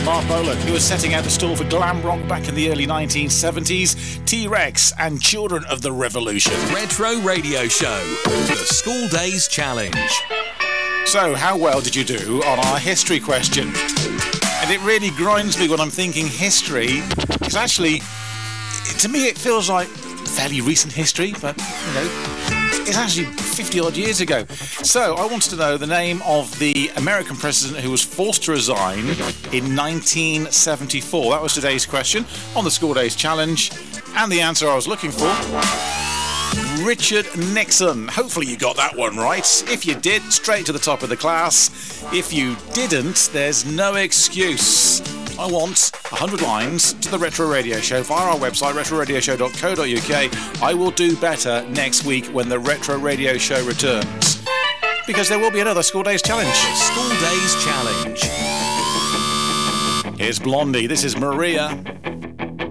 Mark Bolan, who was setting out the stall for glam rock back in the early 1970s, T-Rex and Children of the Revolution. Retro Radio Show, the School Days Challenge. So, how well did you do on our history question? And it really grinds me when I'm thinking history, because actually, to me it feels like fairly recent history, but, you know, it's actually 50-odd years ago. So, I wanted to know the name of the American president who was forced to resign in 1974. That was today's question on the School Days Challenge. And the answer I was looking for, Richard Nixon. Hopefully you got that one right. If you did, straight to the top of the class. If you didn't, there's no excuse. I want 100 lines to the Retro Radio Show via our website, retroradioshow.co.uk. I will do better next week when the Retro Radio Show returns, because there will be another School Days Challenge. School Days Challenge. Here's Blondie. This is Maria.